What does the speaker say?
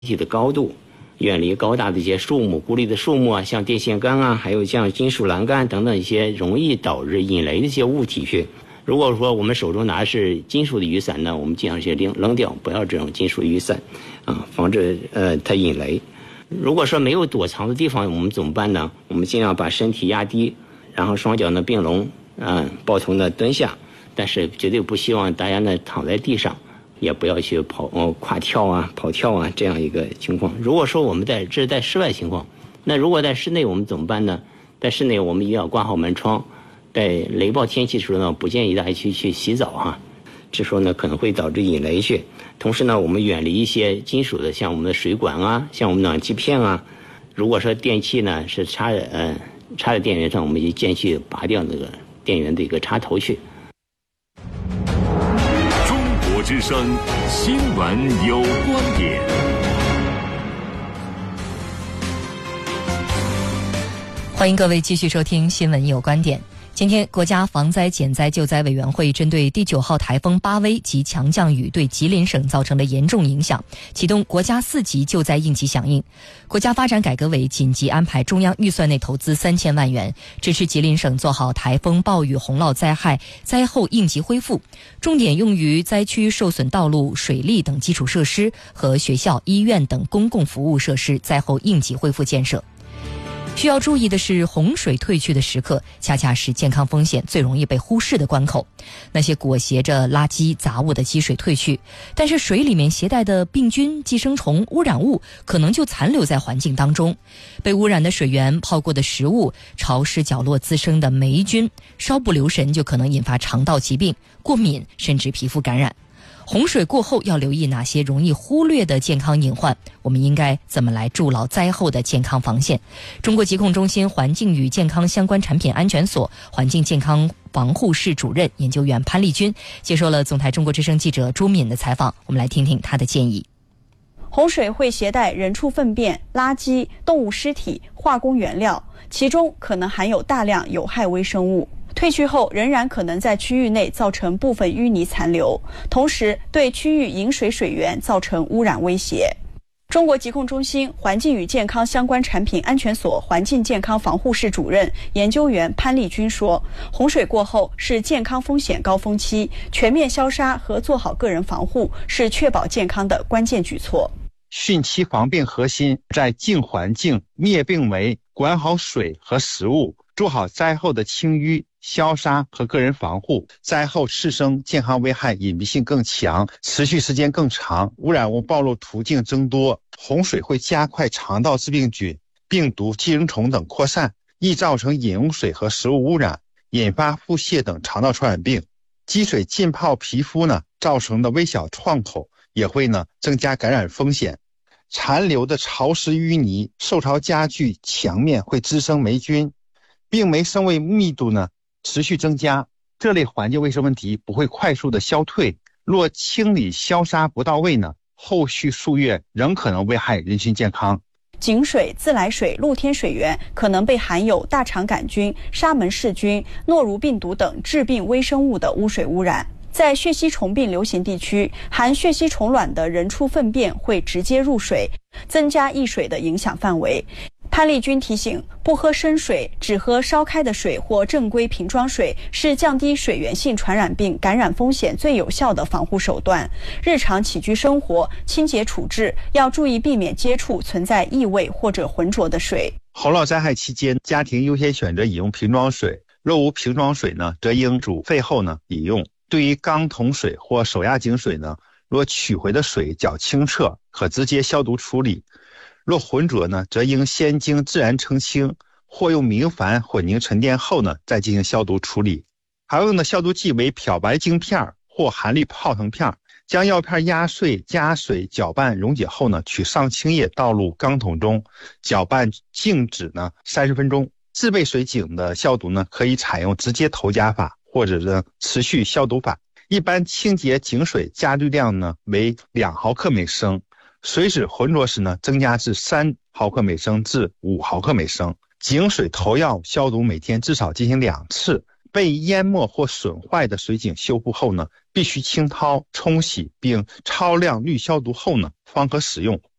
体的高度，远离高大的一些树木、孤立的树木啊，像电线杆啊，还有像金属栏杆等等一些容易导致引雷的一些物体去。如果说我们手中拿的是金属的雨伞呢，我们尽量去扔掉，不要这种金属雨伞啊，防止它引雷。如果说没有躲藏的地方，我们怎么办呢？我们尽量把身体压低，然后双脚呢并拢，抱头呢蹲下，但是绝对不希望大家呢躺在地上，也不要去跨跳啊、跑跳啊这样一个情况。如果说我们这是在室外情况，那如果在室内我们怎么办呢？在室内我们一定要关好门窗，在雷暴天气的时候呢，不建议大家去洗澡哈，这时候呢可能会导致引雷去。同时呢，我们远离一些金属的，像我们的水管啊，像我们暖气片啊。如果说电器呢是插在电源上，我们就建议去拔掉那个电源的一个插头去。 中国之声新闻有观点。 欢迎各位继续收听新闻有观点。今天，国家防灾减灾救灾委员会针对第9号台风巴威及强降雨对吉林省造成的严重影响，启动国家4级救灾应急响应。国家发展改革委紧急安排中央预算内投资3000万元，支持吉林省做好台风、暴雨、洪涝灾害灾后应急恢复，重点用于灾区受损道路、水利等基础设施和学校、医院等公共服务设施灾后应急恢复建设。需要注意的是，洪水退去的时刻，恰恰是健康风险最容易被忽视的关口。那些裹挟着垃圾杂物的积水退去，但是水里面携带的病菌、寄生虫、污染物可能就残留在环境当中。被污染的水源、泡过的食物、潮湿角落滋生的霉菌，稍不留神就可能引发肠道疾病、过敏，甚至皮肤感染。洪水过后要留意哪些容易忽略的健康隐患？我们应该怎么来筑牢灾后的健康防线？中国疾控中心环境与健康相关产品安全所环境健康防护室主任研究员潘丽君接受了总台中国之声记者朱敏的采访，我们来听听她的建议。 洪水会携带人畜粪便、垃圾、动物尸体、化工原料，其中可能含有大量有害微生物。退去后仍然可能在区域内造成部分淤泥残留，同时对区域饮水水源造成污染威胁。中国疾控中心环境与健康相关产品安全所环境健康防护室主任研究员潘丽君说，洪水过后是健康风险高峰期，全面消杀和做好个人防护是确保健康的关键举措。 汛期防病核心在净环境、灭病媒、管好水和食物，做好灾后的清淤、消杀和个人防护。灾后次生健康危害隐蔽性更强，持续时间更长，污染物暴露途径增多。洪水会加快肠道致病菌、病毒、寄生虫等扩散，易造成饮用水和食物污染，引发腹泻等肠道传染病。积水浸泡皮肤造成的微小创口也会增加感染风险。残留的潮湿淤泥、受潮家具墙面会滋生霉菌，病媒生位密度持续增加，这类环境卫生问题不会快速的消退。若清理消杀不到位后续数月仍可能危害人群健康。 井水、自来水、露天水源可能被含有大肠杆菌、沙门氏菌、诺如病毒等致病微生物的污水污染。在血吸虫病流行地区，含血吸虫卵的人畜粪便会直接入水，增加溢水的影响范围。潘丽君提醒，不喝生水，只喝烧开的水或正规瓶装水是降低水源性传染病感染风险最有效的防护手段。日常起居生活、清洁处置要注意避免接触存在异味或者浑浊的水。 洪涝灾害期间，家庭优先选择饮用瓶装水，若无瓶装水则应煮沸后饮用。对于缸桶水或手压井水若取回的水较清澈，可直接消毒处理；若浑浊则应先经自然澄清，或用明矾混凝沉淀后再进行消毒处理。常用的消毒剂为漂白晶片或含氯泡腾片，将药片压碎，加水搅拌溶解后取上清液倒入缸桶中，搅拌静止30分钟。自备水井的消毒可以采用直接投加法或者是持续消毒法。一般清洁井水加氯量为2毫克每升，水质浑浊时增加至3毫克每升至5毫克每升。井水投药消毒每天至少进行2次。被淹没或损坏的水井修复后必须清掏冲洗并超量氯消毒后方可使用。